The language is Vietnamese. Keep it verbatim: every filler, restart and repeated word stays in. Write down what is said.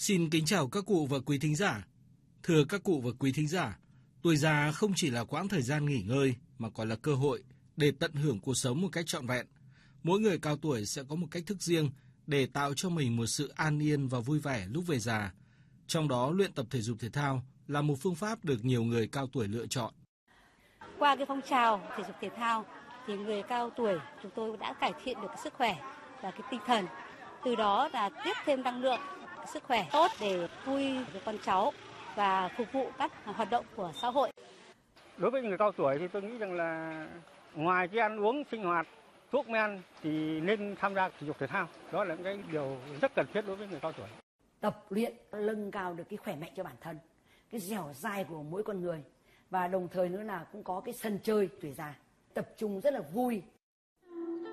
Xin kính chào các cụ và quý thính giả. Thưa các cụ và quý thính giả, tuổi già không chỉ là quãng thời gian nghỉ ngơi mà còn là cơ hội để tận hưởng cuộc sống một cách trọn vẹn. Mỗi người cao tuổi sẽ có một cách thức riêng để tạo cho mình một sự an yên và vui vẻ lúc về già. Trong đó, luyện tập thể dục thể thao là một phương pháp được nhiều người cao tuổi lựa chọn. Qua cái phong trào thể dục thể thao thì người cao tuổi chúng tôi đã cải thiện được cái sức khỏe và cái tinh thần. Từ đó là tiếp thêm năng lượng, cái sức khỏe tốt để vui với con cháu và phục vụ các hoạt động của xã hội. Đối với người cao tuổi thì tôi nghĩ rằng là ngoài cái ăn uống, sinh hoạt, thuốc men thì nên tham gia thể dục thể thao. Đó là cái điều rất cần thiết đối với người cao tuổi. Tập luyện nâng cao được cái khỏe mạnh cho bản thân, cái dẻo dai của mỗi con người và đồng thời nữa là cũng có cái sân chơi tuổi già. Tập trung rất là vui